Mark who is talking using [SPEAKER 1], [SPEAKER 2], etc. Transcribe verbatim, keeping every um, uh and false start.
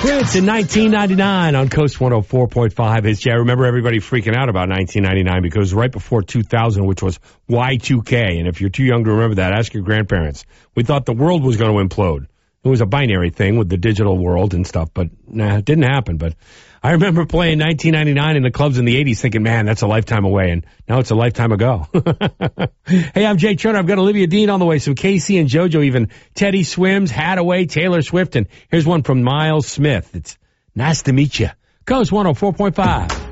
[SPEAKER 1] Prince in nineteen ninety-nine on Coast one oh four point five. It's, yeah, I remember everybody freaking out about nineteen ninety-nine because it was right before two thousand, which was Y two K. And if you're too young to remember that, ask your grandparents. We thought the world was going to implode. It was a binary thing with the digital world and stuff, but nah, it didn't happen. But I remember playing nineteen ninety-nine in the clubs in the eighties thinking, man, that's a lifetime away. And now it's a lifetime ago. Hey, I'm Jay Turner. I've got Olivia Dean on the way. Some Casey and JoJo, even Teddy Swims, Hadaway, Taylor Swift. And here's one from Miles Smith. It's nice to meet you. Coast one oh four point five.